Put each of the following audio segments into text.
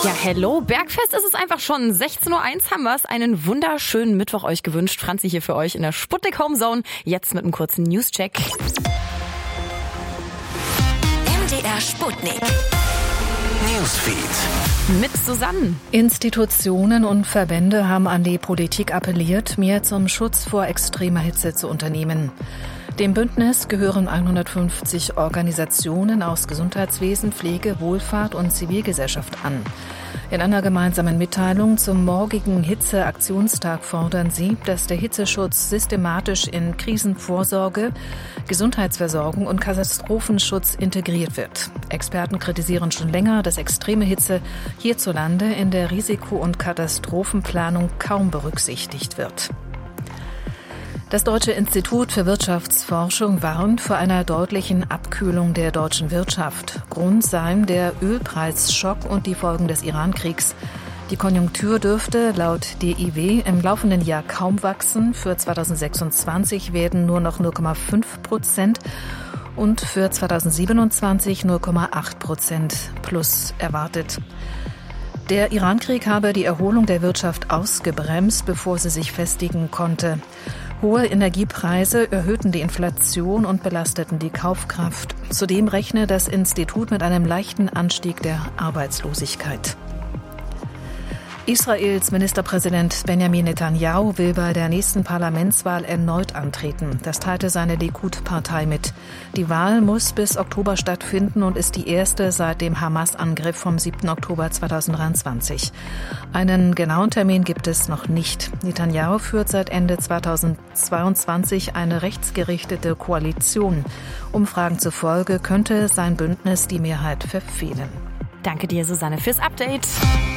Ja, hello, Bergfest ist es einfach schon. 16.01 Uhr haben wir es. Einen wunderschönen Mittwoch euch gewünscht. Franzi hier für euch in der Sputnik Homezone. Jetzt mit einem kurzen Newscheck. MDR Sputnik. Newsfeed. Mit Susanne. Institutionen und Verbände haben an die Politik appelliert, mehr zum Schutz vor extremer Hitze zu unternehmen. Dem Bündnis gehören 150 Organisationen aus Gesundheitswesen, Pflege, Wohlfahrt und Zivilgesellschaft an. In einer gemeinsamen Mitteilung zum morgigen Hitzeaktionstag fordern sie, dass der Hitzeschutz systematisch in Krisenvorsorge, Gesundheitsversorgung und Katastrophenschutz integriert wird. Experten kritisieren schon länger, dass extreme Hitze hierzulande in der Risiko- und Katastrophenplanung kaum berücksichtigt wird. Das Deutsche Institut für Wirtschaftsforschung warnt vor einer deutlichen Abkühlung der deutschen Wirtschaft. Grund seien der Ölpreisschock und die Folgen des Iran-Kriegs. Die Konjunktur dürfte laut DIW im laufenden Jahr kaum wachsen. Für 2026 werden nur noch 0,5% und für 2027 0,8% plus erwartet. Der Iran-Krieg habe die Erholung der Wirtschaft ausgebremst, bevor sie sich festigen konnte. Hohe Energiepreise erhöhten die Inflation und belasteten die Kaufkraft. Zudem rechne das Institut mit einem leichten Anstieg der Arbeitslosigkeit. Israels Ministerpräsident Benjamin Netanyahu will bei der nächsten Parlamentswahl erneut antreten. Das teilte seine Likud-Partei mit. Die Wahl muss bis Oktober stattfinden und ist die erste seit dem Hamas-Angriff vom 7. Oktober 2023. Einen genauen Termin gibt es noch nicht. Netanyahu führt seit Ende 2022 eine rechtsgerichtete Koalition. Umfragen zufolge könnte sein Bündnis die Mehrheit verfehlen. Danke dir, Susanne, fürs Update.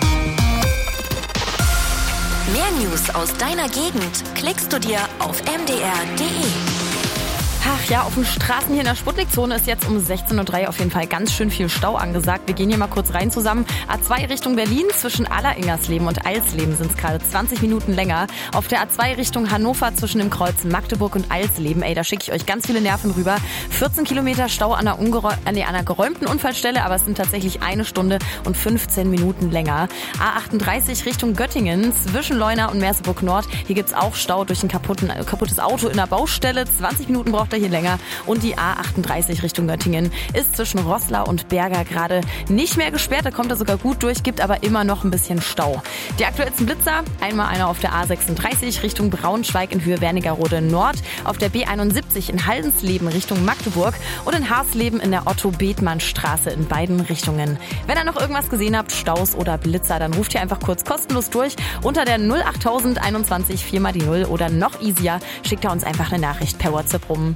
Mehr News aus deiner Gegend klickst du dir auf mdr.de. Ach ja, auf den Straßen hier in der Sputnikzone ist jetzt um 16.03 Uhr auf jeden Fall ganz schön viel Stau angesagt. Wir gehen hier mal kurz rein zusammen. A2 Richtung Berlin, zwischen Alleringersleben und Alsleben sind es gerade 20 Minuten länger. Auf der A2 Richtung Hannover zwischen dem Kreuz Magdeburg und Alsleben, da schicke ich euch ganz viele Nerven rüber. 14 Kilometer Stau an einer geräumten Unfallstelle, aber es sind tatsächlich 1 Stunde und 15 Minuten länger. A38 Richtung Göttingen, zwischen Leuna und Merseburg Nord. Hier gibt's auch Stau durch ein kaputtes Auto in der Baustelle. 20 Minuten braucht er hier länger. Und die A38 Richtung Göttingen ist zwischen Roßlau und Berger gerade nicht mehr gesperrt. Da kommt er sogar gut durch, gibt aber immer noch ein bisschen Stau. Die aktuellsten Blitzer, einmal einer auf der A36 Richtung Braunschweig in Höhe Wernigerode Nord, auf der B71 in Haldensleben Richtung Magdeburg und in Harsleben in der Otto-Bethmann-Straße in beiden Richtungen. Wenn ihr noch irgendwas gesehen habt, Staus oder Blitzer, dann ruft ihr einfach kurz kostenlos durch unter der 08000 21 4 mal die 0 oder noch easier, schickt ihr uns einfach eine Nachricht per WhatsApp rum.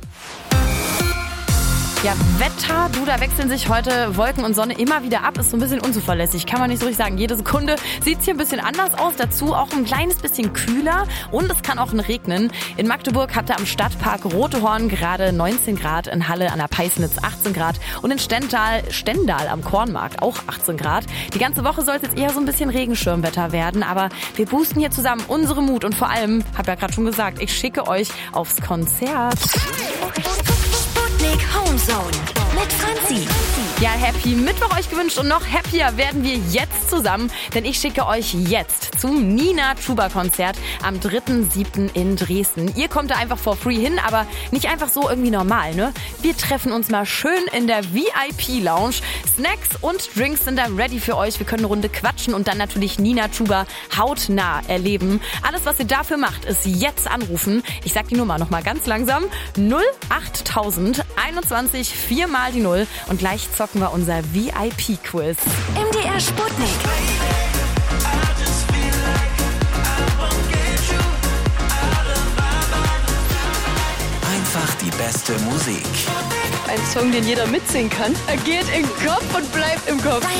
Ja, Wetter, da wechseln sich heute Wolken und Sonne immer wieder ab. Ist so ein bisschen unzuverlässig, kann man nicht so richtig sagen. Jede Sekunde sieht es hier ein bisschen anders aus. Dazu auch ein kleines bisschen kühler und es kann auch regnen. In Magdeburg hatte am Stadtpark Rotehorn gerade 19 Grad, in Halle an der Peisnitz 18 Grad und in Stendal am Kornmarkt auch 18 Grad. Die ganze Woche soll es jetzt eher so ein bisschen Regenschirmwetter werden, aber wir boosten hier zusammen unsere Mut und vor allem, hab ja gerade schon gesagt, ich schicke euch aufs Konzert. Sputnik Homezone mit Franzi. Ja, Happy Mittwoch euch gewünscht und noch happier werden wir jetzt zusammen, denn ich schicke euch jetzt zum Nina Chuba Konzert am 3.7. in Dresden. Ihr kommt da einfach for free hin, aber nicht einfach so irgendwie normal, ne? Wir treffen uns mal schön in der VIP-Lounge. Snacks und Drinks sind da ready für euch. Wir können eine Runde quatschen und dann natürlich Nina Chuba hautnah erleben. Alles, was ihr dafür macht, ist jetzt anrufen. Ich sag die Nummer nochmal ganz langsam. 08000 21 4 mal die 0 und gleich zocken wir unser VIP-Quiz. MDR Sputnik. Einfach die beste Musik. Ein Song, den jeder mitsingen kann. Er geht im Kopf und bleibt im Kopf.